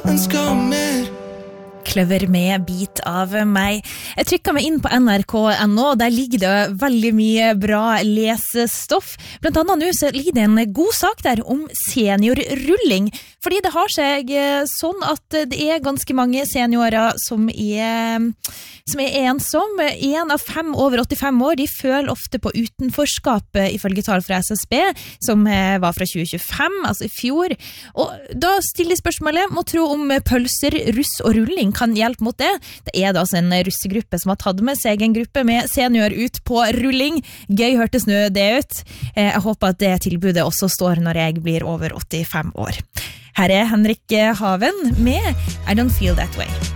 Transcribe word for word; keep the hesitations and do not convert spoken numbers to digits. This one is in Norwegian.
Kløver med bit av meg. Jeg trykket meg inn på N R K punkt N O, der ligger det veldig mye bra lesestoff. Blant annet nå så ligger det en god sak der om seniorrulling, fordi det har seg sånn at det er ganske mange seniorer som er, som er ensom. En av fem over åttifem år, de føler ofte på utenforskap ifølge tall fra S S B, som var fra tjue tjuefem, altså i fjor. Og da stiller spørsmålet, må tro om pølser, russ og rulling kan hjelpe mot det. Det er da altså en russegruppe som har tatt med seg en gruppe med senior ut på rulling. Gøy hørtes nå det ut. Jeg håper at det tilbudet også står når jeg blir over åttifem år. Her er Henrik Haven med I Don't Feel That Way.